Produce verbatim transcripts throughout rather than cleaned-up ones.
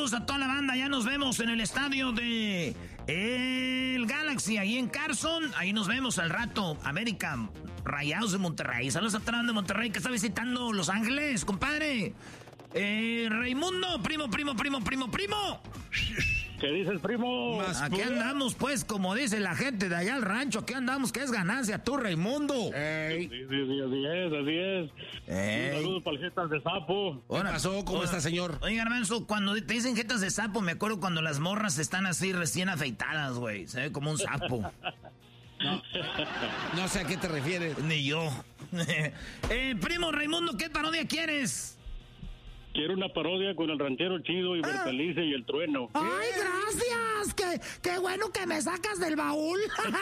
saludos a toda la banda. Ya nos vemos en el estadio de el Galaxy, ahí en Carson. Ahí nos vemos al rato. América, Rayados de Monterrey. Saludos a toda la banda de Monterrey que está visitando Los Ángeles, compadre. Eh, Raimundo, primo, primo, primo, primo, primo. ¿Qué dices, primo? Aquí andamos, pues, como dice la gente de allá al rancho. Aquí andamos, que es ganancia tú, Raimundo. Ey. Sí, sí, sí, así es, así es. Ey. Un saludo para las jetas de sapo. ¿Qué pasó? ¿Cómo está, señor? Oiga, hermano, cuando te dicen jetas de sapo, me acuerdo cuando las morras están así recién afeitadas, güey. Se ve como un sapo. No, no sé a qué te refieres. Ni yo. eh, primo Raimundo, ¿qué parodia quieres? Quiero una parodia con el ranchero chido y Bertalice y el trueno. ¡Ay, gracias! ¡Qué, qué bueno que me sacas del baúl!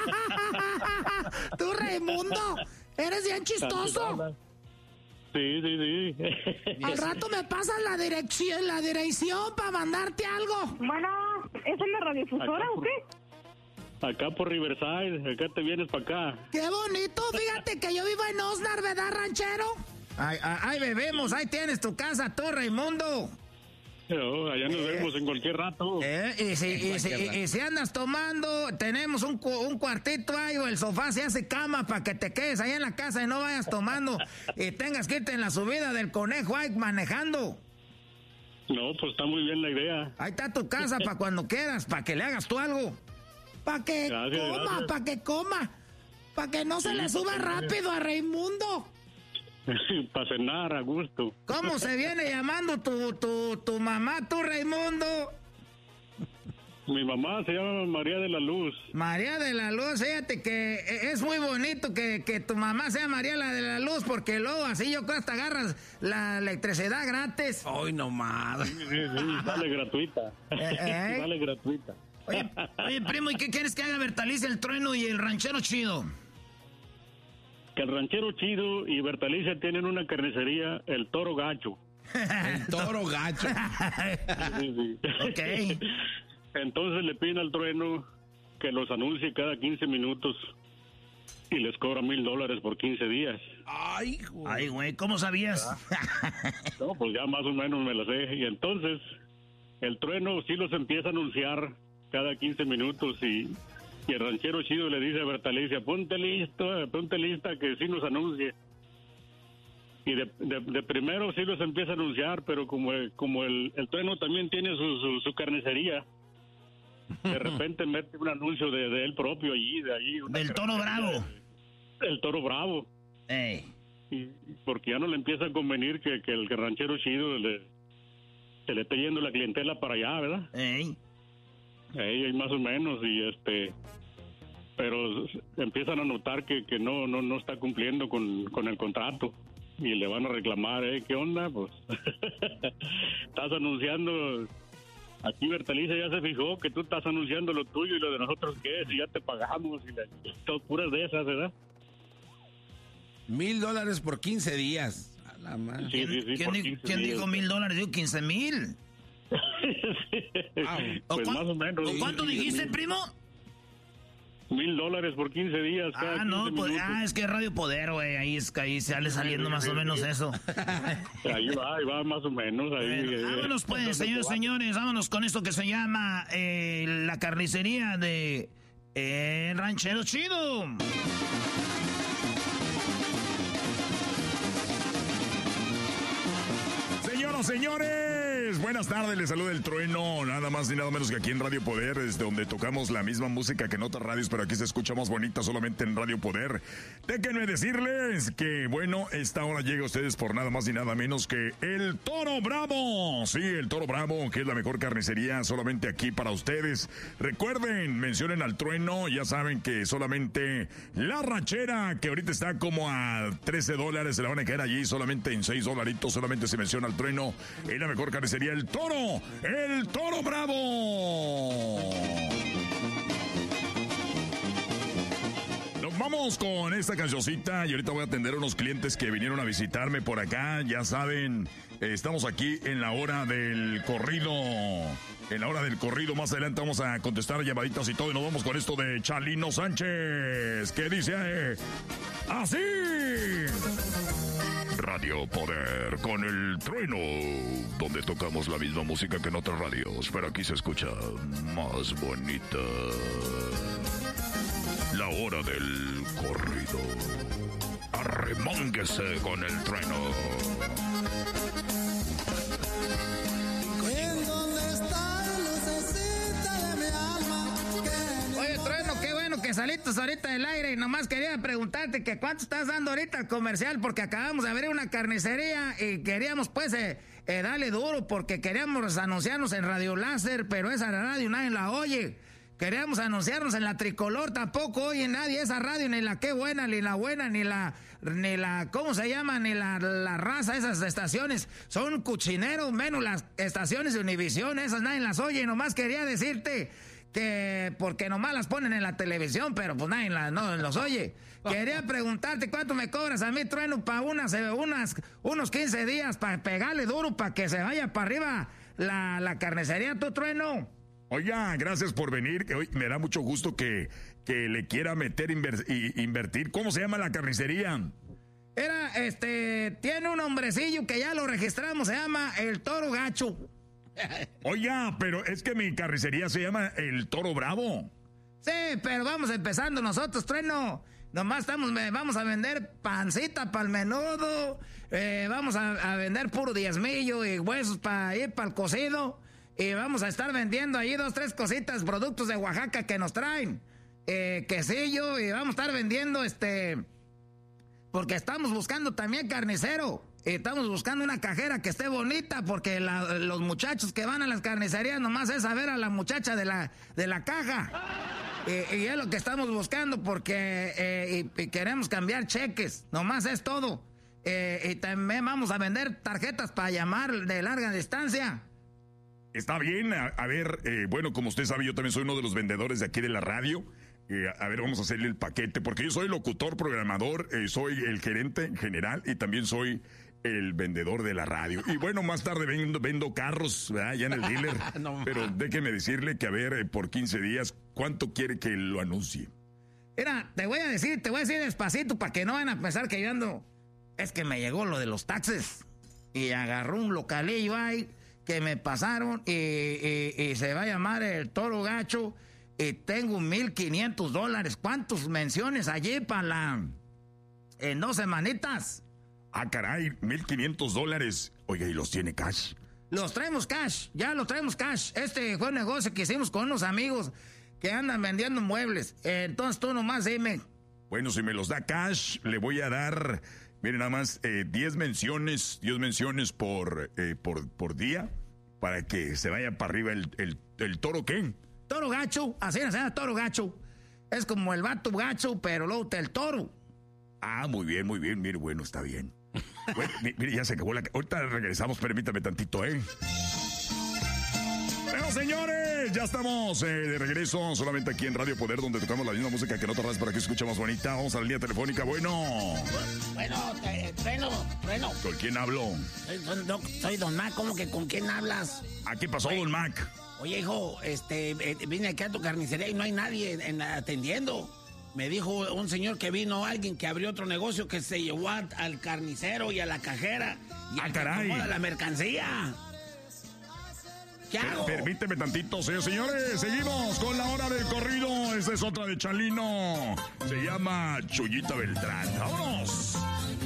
Tú, Raimundo, eres bien chistoso. Sí, sí, sí. Al rato me pasas la dirección, la dirección para mandarte algo. Bueno, ¿es en la radiodifusora o qué? Acá por Riverside, acá te vienes para acá. ¡Qué bonito! Fíjate que yo vivo en Osnar, ¿verdad, ranchero? Ay, ay, ay, bebemos, ahí tienes tu casa, tú, Raimundo. No, allá nos eh, vemos en cualquier rato. Eh, y, si, y, si, y, y si andas tomando, tenemos un, un cuartito ahí, o el sofá se hace cama para que te quedes ahí en la casa y no vayas tomando y tengas que irte en la subida del conejo ahí manejando. No, pues está muy bien la idea. Ahí está tu casa para cuando quieras, para que le hagas tú algo. Para que Gracias, coma, gracias. para que coma. Para que no se Sí, le suba pa' que- rápido a Raimundo. Para cenar a gusto. ¿Cómo se viene llamando tu, tu, tu mamá, tú, Raimundo? Mi mamá se llama María de la Luz. María de la Luz, fíjate que es muy bonito que, que tu mamá sea María la de la Luz, porque luego así yo creo hasta agarras la electricidad gratis. Hoy nomás. Sí, sí, sí, sale gratuita. Eh, eh. Sale gratuita. Oye, oye, primo, ¿y qué quieres que haga Bertalice, el trueno y el ranchero chido? Que el ranchero chido y Bertalice tienen una carnicería, el Toro Gacho. El Toro Gacho. Sí, sí. Ok. Entonces le piden al trueno que los anuncie cada quince minutos y les cobra mil dólares por quince días. Ay, güey. Ay, güey, ¿cómo sabías? No, pues ya más o menos me lo sé. Y entonces el trueno sí los empieza a anunciar cada quince minutos y, y el ranchero chido le dice a Bertalicia, ponte listo, ponte lista que sí nos anuncie. Y de, de, de primero sí los empieza a anunciar, pero como, como el, el trueno también tiene su, su, su carnicería, de repente mete un anuncio de, de él propio allí, de allí. una Del Toro carnicería, Bravo. El Toro Bravo. Ey. Y porque ya no le empieza a convenir que, que el ranchero chido le, se le esté yendo la clientela para allá, ¿verdad? Ey. Ahí más o menos, y este, pero empiezan a notar que, que no, no, no está cumpliendo con, con el contrato y le van a reclamar, ¿eh? ¿Qué onda? Pues estás anunciando, aquí Bertalice ya se fijó que tú estás anunciando lo tuyo y lo de nosotros qué es, y ya te pagamos y la, todo puras de esas, ¿verdad? Mil dólares por quince días. A la madre. Sí, sí, sí, ¿Quién, por di- quince quién días. dijo mil dólares? Dijo quince mil. Ah, ¿O Pues cuán- más o menos. ¿O cuánto dijiste, primo? Mil dólares por quince días. cada Ah, no, quince pues, minutos. ah, es que es Radio Poder, güey. Ahí, es, ahí sale saliendo más o menos eso. Ahí va, ahí va más o menos. Ahí, Bueno, eh, vámonos pues, entonces, señores, va. señores, vámonos con esto que se llama eh, la carnicería de eh, Ranchero Chido. Señoras, señores, buenas tardes, les saluda el trueno, nada más ni nada menos que aquí en Radio Poder, desde donde tocamos la misma música que en otras radios, pero aquí se escucha más bonita solamente en Radio Poder. Déjenme decirles que, bueno, esta hora llega a ustedes por nada más ni nada menos que el Toro Bravo. Sí, el Toro Bravo, que es la mejor carnicería solamente aquí para ustedes. Recuerden, mencionen al trueno, ya saben que solamente la ranchera, que ahorita está como a trece dólares, se la van a caer allí solamente en seis dolaritos, solamente se menciona al trueno. Es la mejor carnicería, el Toro, el Toro Bravo. Nos vamos con esta cancioncita y ahorita voy a atender a unos clientes que vinieron a visitarme por acá. Ya saben, eh, estamos aquí en la hora del corrido. En la hora del corrido, más adelante vamos a contestar llamaditas y todo. Y nos vamos con esto de Chalino Sánchez, que dice eh, así. Radio Poder con el trueno, donde tocamos la misma música que en otras radios, pero aquí se escucha más bonita. La hora del corrido. Arremónguese con el trueno. Oye, Trueno, qué bueno que saliste ahorita del aire y nomás quería preguntarte que cuánto estás dando ahorita al comercial porque acabamos de abrir una carnicería y queríamos pues eh, eh, darle duro porque queríamos anunciarnos en Radio Láser, pero esa radio nadie la oye. Queríamos anunciarnos en la Tricolor, tampoco oye nadie esa radio, ni la Qué Buena, ni la Buena, ni la, ni la, ¿cómo se llama? Ni la, la Raza, esas estaciones. Son cuchineros, menos las estaciones de Univisión, esas nadie las oye. Y nomás quería decirte que, porque nomás las ponen en la televisión, pero pues nadie la, no los oye. Quería preguntarte cuánto me cobras a mí, Trueno, para unas, unas, unos quince días, para pegarle duro, para que se vaya para arriba la, la carnicería, tu Trueno. Oiga, gracias por venir. Hoy me da mucho gusto que, que le quiera meter inver, y, invertir. ¿Cómo se llama la carnicería? Era, este, tiene un hombrecillo que ya lo registramos, se llama El Toro Gacho. Oiga, pero es que mi carnicería se llama El Toro Bravo. Sí, pero vamos empezando nosotros, Trueno. Nomás estamos, vamos a vender pancita para el menudo, eh, vamos a, a vender puro diezmillo y huesos para ir para el cocido. Y vamos a estar vendiendo ahí dos, tres cositas, productos de Oaxaca que nos traen. Eh, quesillo, y vamos a estar vendiendo este... Porque estamos buscando también carnicero. Y estamos buscando una cajera que esté bonita, porque la, los muchachos que van a las carnicerías nomás es a ver a la muchacha de la, de la caja. Y, y es lo que estamos buscando, porque eh, y, y queremos cambiar cheques. Nomás es todo. Eh, y también vamos a vender tarjetas para llamar de larga distancia. Está bien, a, a ver, eh, bueno, como usted sabe, yo también soy uno de los vendedores de aquí de la radio. Eh, a ver, vamos a hacerle el paquete, porque yo soy locutor, programador, eh, soy el gerente general y también soy el vendedor de la radio. Y bueno, más tarde vendo, vendo carros, ¿verdad? Ya en el dealer. No, pero déjeme decirle que, a ver, eh, por quince días, ¿cuánto quiere que lo anuncie? Mira, te voy a decir, te voy a decir despacito para que no vayan a pensar que yo ando... Es que me llegó lo de los taxes y agarró un localillo ahí que me pasaron y, y, y se va a llamar El Toro Gacho y tengo mil quinientos dólares. ¿Cuántos menciones allí para la... en dos semanitas? Ah, caray, mil quinientos dólares. Oiga, ¿y los tiene cash? Los traemos cash, ya los traemos cash. Este fue un negocio que hicimos con unos amigos que andan vendiendo muebles. Entonces tú nomás dime. Bueno, si me los da cash, le voy a dar... Miren, nada más, eh, diez menciones, diez menciones por, eh, por, por día, para que se vaya para arriba el, el, el toro, ¿qué? Toro Gacho, así se llama Toro Gacho. Es como el vato gacho, pero luego el toro. Ah, muy bien, muy bien, mire, bueno, está bien. Bueno, mire, ya se acabó la... Ahorita regresamos, permítame tantito, ¿eh? Bueno, señores, ya estamos eh, de regreso solamente aquí en Radio Poder, donde tocamos la misma música que en otras radios, para que escuche más bonita. Vamos a la línea telefónica. Bueno. Bueno, eh, Trueno, Trueno. ¿Con quién hablo? Soy, soy, soy Don Mac, ¿cómo que con quién hablas? ¿A qué pasó, Oye, Don Mac? Oye, hijo, este, eh, vine aquí a tu carnicería y no hay nadie en, en, atendiendo. Me dijo un señor que vino alguien que abrió otro negocio que se llevó a, al carnicero y a la cajera. Y ah, caray. acomoda la mercancía. ¿Qué hago? Permíteme tantito, señores, señores. Seguimos con la hora del corrido. Esta es otra de Chalino. Se llama Chuyita Beltrán. ¡Vámonos!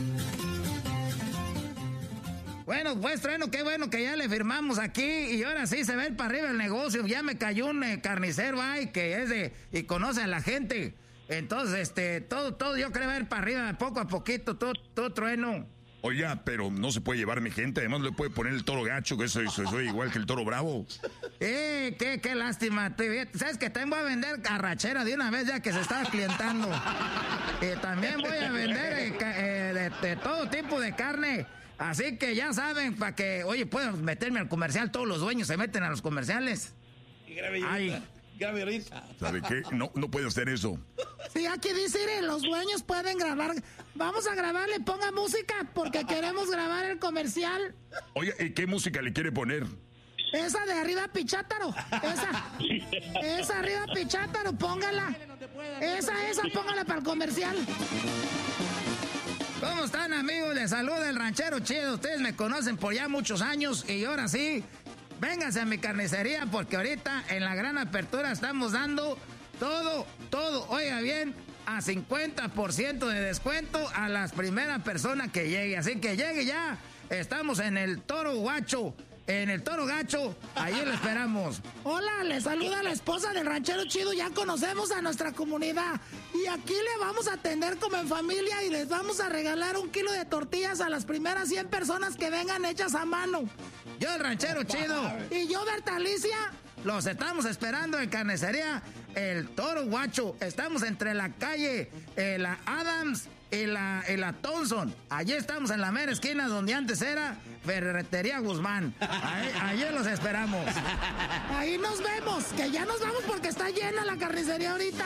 Bueno, pues, Trueno, qué bueno que ya le firmamos aquí y ahora sí se ve para arriba el negocio. Ya me cayó un eh, carnicero ahí que es de... y conoce a la gente. Entonces, este, todo, todo yo creo ver para arriba, poco a poquito, todo, todo Trueno. Oiga, pero no se puede llevar mi gente, además le puede poner el Toro Gacho, que eso, eso soy igual que el Toro Bravo. Eh, qué, qué lástima. ¿Sabes que también voy a vender arrachera de una vez ya que se estaba clientando? Y también voy a vender eh, eh, de, de todo tipo de carne. Así que ya saben, para que, oye, puedo meterme al comercial, todos los dueños se meten a los comerciales. Y grave Ay. Grave ahorita. ¿Sabe qué? No, no puede hacer eso. Sí, aquí dice, los dueños pueden grabar. Vamos a grabarle, ponga música, porque queremos grabar el comercial. Oye, ¿y qué música le quiere poner? Esa de arriba Pichátaro. Esa. Esa arriba Pichátaro, póngala. Esa, esa, póngala para el comercial. ¿Cómo están, amigos? Les saluda el ranchero chido. Ustedes me conocen por ya muchos años y ahora sí, vénganse a mi carnicería porque ahorita en la gran apertura estamos dando todo, todo, oiga bien, a cincuenta por ciento de descuento a las primeras personas que llegue. Así que llegue ya. Estamos en el Toro Guacho. En el Toro Gacho, allí lo esperamos. Hola, le saluda la esposa del ranchero chido. Ya conocemos a nuestra comunidad. Y aquí le vamos a atender como en familia y les vamos a regalar un kilo de tortillas a las primeras cien personas que vengan hechas a mano. Yo, el ranchero chido. Y yo, Bertalicia. Los estamos esperando en carnicería El Toro Guacho. Estamos entre la calle eh, la Adams y la, y la Thompson. Allí estamos en la mera esquina donde antes era Ferretería Guzmán. Ahí, allí los esperamos. Ahí nos vemos, que ya nos vamos porque está llena la carnicería ahorita.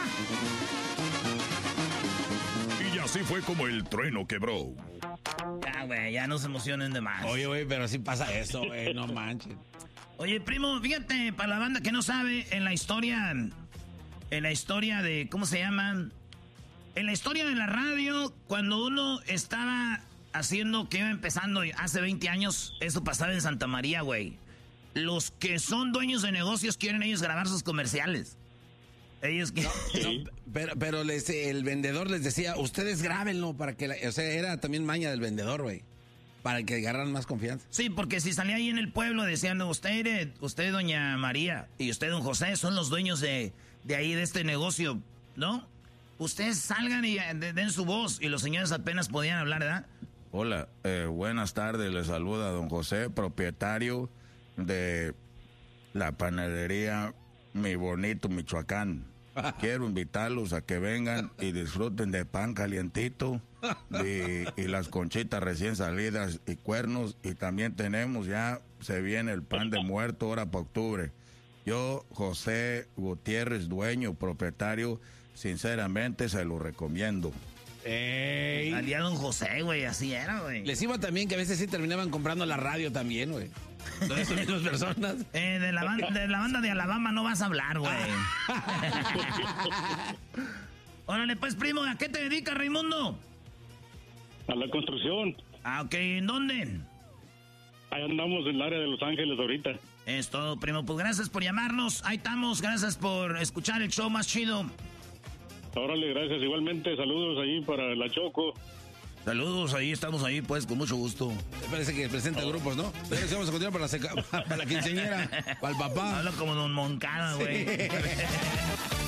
Y así fue como el trueno quebró. Ya, güey, ya no se emocionen de más. Oye, güey, pero sí pasa eso, güey, no manches. Oye, primo, fíjate, para la banda que no sabe, en la historia, en la historia de, ¿cómo se llama? En la historia de la radio, cuando uno estaba haciendo, que iba empezando hace veinte años, eso pasaba en Santa María, güey. Los que son dueños de negocios quieren ellos grabar sus comerciales. Ellos que... No, no, pero pero les, el vendedor les decía, ustedes grábenlo para que... La, o sea, era también maña del vendedor, güey. Para que agarran más confianza. Sí, porque si salía ahí en el pueblo decían, usted, usted, doña María, y usted, don José, son los dueños de, de ahí, de este negocio, ¿no? Ustedes salgan y den su voz. Y los señores apenas podían hablar, ¿verdad? Hola, eh, buenas tardes, les saluda don José, propietario de la panadería Mi Bonito, Michoacán. Quiero invitarlos a que vengan y disfruten de pan calientito y, y las conchitas recién salidas y cuernos. Y también tenemos ya, se viene el pan de muerto ahora para octubre. Yo, José Gutiérrez, dueño, propietario, sinceramente se lo recomiendo. Ey. Salía don José, güey, así era, güey. Les iba también que a veces sí terminaban comprando la radio también, güey. Todas esas mismas personas. Eh, de, la banda, de la banda de Alabama no vas a hablar, güey. Órale, pues, primo, ¿a qué te dedicas, Raimundo? A la construcción. Ah, ok, ¿en dónde? Ahí andamos en el área de Los Ángeles ahorita. Es todo, primo. Pues gracias por llamarnos. Ahí estamos. Gracias por escuchar el show más chido. Órale, gracias. Igualmente, saludos ahí para la Choco. Saludos, ahí estamos ahí, pues, con mucho gusto. Parece que presenta oh. grupos, ¿no? Pero vamos a continuar para la, seca, para la quinceañera, para el papá. Habla como don Moncada, güey. Sí.